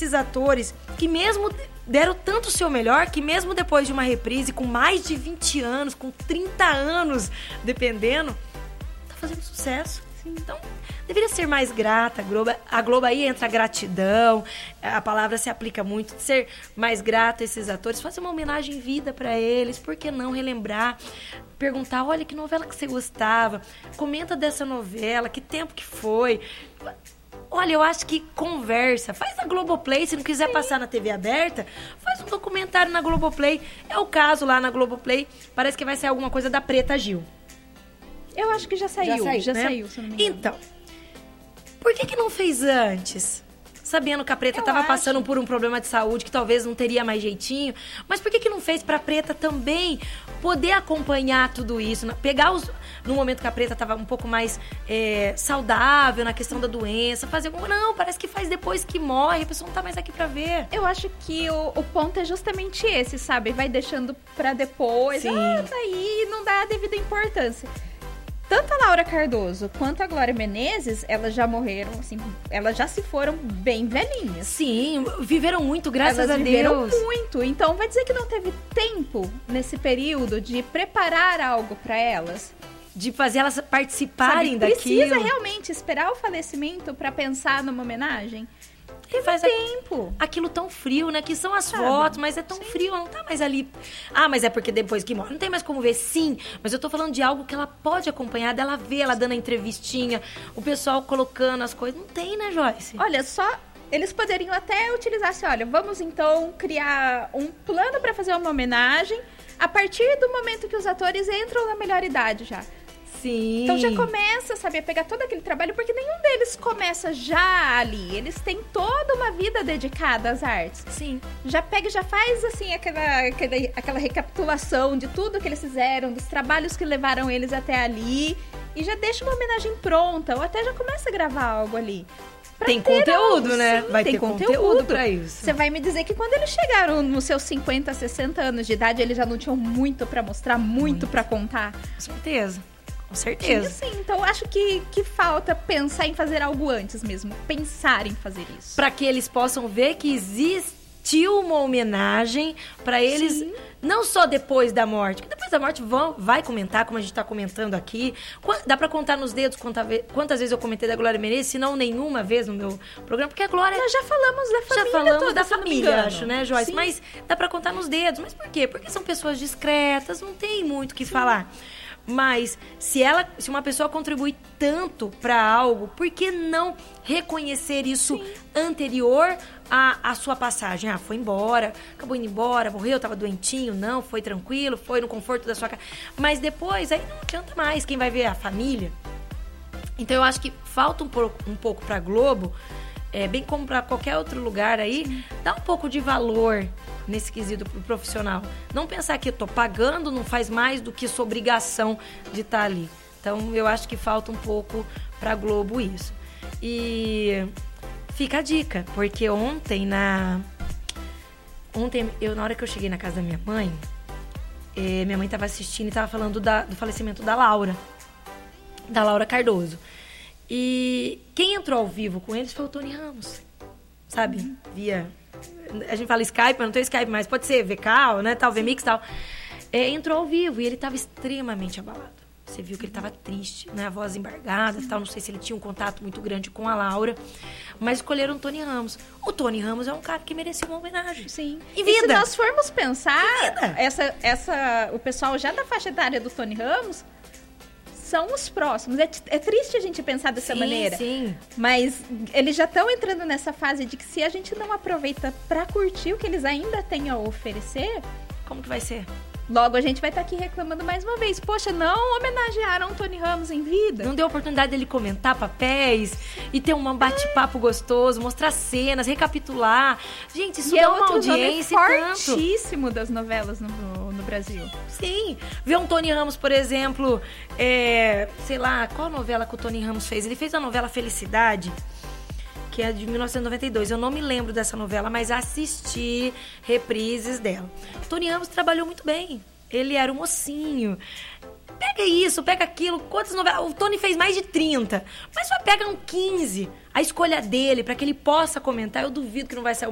esses atores que mesmo deram tanto o seu melhor, que mesmo depois de uma reprise com mais de 20 anos, com 30 anos, dependendo, tá fazendo sucesso. Sim. Então, deveria ser mais grata. A Globo aí entra a gratidão, a palavra se aplica muito, de ser mais grata a esses atores, fazer uma homenagem em vida pra eles, por que não relembrar, perguntar, olha, que novela que você gostava, comenta dessa novela, que tempo que foi. Olha, eu acho que conversa. Faz na Globoplay, se não quiser passar na TV aberta, faz um documentário na Globoplay. É o caso lá na Globoplay, parece que vai ser alguma coisa da Preta Gil. Eu acho que já saiu, né? Se não me engano. Então, por que não fez antes? Sabendo que a Preta estava passando por um problema de saúde, que talvez não teria mais jeitinho. Mas por que não fez pra Preta também poder acompanhar tudo isso? Pegar no momento que a Preta estava um pouco mais saudável na questão da doença, fazer... Não, parece que faz depois que morre, a pessoa não tá mais aqui pra ver. Eu acho que o ponto é justamente esse, sabe? Vai deixando pra depois. Sim. Daí não dá a devida importância. Tanto a Laura Cardoso quanto a Glória Menezes, elas já morreram, assim, elas já se foram bem velhinhas. Sim, viveram muito, graças a Deus. Viveram muito, então vai dizer que não teve tempo nesse período de preparar algo para elas? De fazer elas participarem daquilo. Precisa realmente esperar o falecimento para pensar numa homenagem? Faz tempo. Aquilo tão frio, né? Que são as fotos, mas é tão frio, não tá mais ali. Ah, mas é porque depois que morre, não tem mais como ver. Sim, mas eu tô falando de algo que ela pode acompanhar, dela ver, ela dando a entrevistinha, o pessoal colocando as coisas. Não tem, né, Joyce? Olha, só... Eles poderiam até utilizar assim, olha, vamos então criar um plano para fazer uma homenagem a partir do momento que os atores entram na melhor idade já. Sim. Então já começa, sabe, a pegar todo aquele trabalho, porque nenhum deles começa já ali. Eles têm toda uma vida dedicada às artes. Sim. Já pega e já faz, assim, aquela recapitulação de tudo que eles fizeram, dos trabalhos que levaram eles até ali, e já deixa uma homenagem pronta, ou até já começa a gravar algo ali. Tem conteúdo, algo, né? Sim, vai tem ter conteúdo pra isso. Você vai me dizer que quando eles chegaram nos seus 50, 60 anos de idade, eles já não tinham muito pra mostrar, muito pra contar? Com certeza. Com certeza. Sim, então acho que falta pensar em fazer algo antes mesmo. Pensar em fazer isso. Pra que eles possam ver que existiu uma homenagem pra eles, sim, não só depois da morte. Porque depois da morte vai comentar, como a gente tá comentando aqui. Dá pra contar nos dedos quantas vezes eu comentei da Glória Menezes, se não nenhuma vez no meu programa. Porque a Glória... Nós já falamos da família. Já falamos toda, da família, acho, né, Joyce? Sim. Mas dá pra contar nos dedos. Mas por quê? Porque são pessoas discretas, não tem muito o que falar. Mas se uma pessoa contribui tanto para algo, por que não reconhecer isso, sim, anterior à sua passagem? Ah, foi embora, acabou indo embora, morreu, tava doentinho, não, foi tranquilo, foi no conforto da sua casa. Mas depois, aí não adianta mais, quem vai ver é a família. Então eu acho que falta um pouco pra Globo, bem como para qualquer outro lugar aí, sim, dá um pouco de valor nesse quesito pro profissional. Não pensar que eu tô pagando, não faz mais do que sua obrigação de estar ali. Então, eu acho que falta um pouco pra Globo isso. E fica a dica, porque ontem, na hora que eu cheguei na casa da minha mãe tava assistindo e tava falando do falecimento da Laura Cardoso. E quem entrou ao vivo com eles foi o Tony Ramos, sabe? Via... A gente fala Skype, mas não tem Skype mais. Pode ser VK, né? Tal, VMix e tal. Entrou ao vivo e ele estava extremamente abalado. Você viu que ele estava triste, né? A voz embargada e tal. Não sei se ele tinha um contato muito grande com a Laura. Mas escolheram o Tony Ramos. O Tony Ramos é um cara que merecia uma homenagem. Sim. Em vida. E se nós formos pensar, o pessoal já da faixa etária do Tony Ramos... são os próximos. É triste a gente pensar dessa maneira. Sim. Mas eles já estão entrando nessa fase de que se a gente não aproveita pra curtir o que eles ainda têm a oferecer... Como que vai ser? Logo a gente vai estar aqui reclamando mais uma vez. Poxa, não homenagearam o Tony Ramos em vida. Não deu a oportunidade dele comentar papéis e ter um bate-papo gostoso, mostrar cenas, recapitular. Gente, isso dá uma audiência fortíssimo das novelas no Brasil. Sim. Ver um Tony Ramos, por exemplo, sei lá, qual novela que o Tony Ramos fez? Ele fez a novela Felicidade, que é de 1992. Eu não me lembro dessa novela, mas assisti reprises dela. Tony Ramos trabalhou muito bem. Ele era um mocinho. Pega isso, pega aquilo. Quantas novelas? O Tony fez mais de 30. Mas só pega um 15. A escolha dele, para que ele possa comentar, eu duvido que não vai sair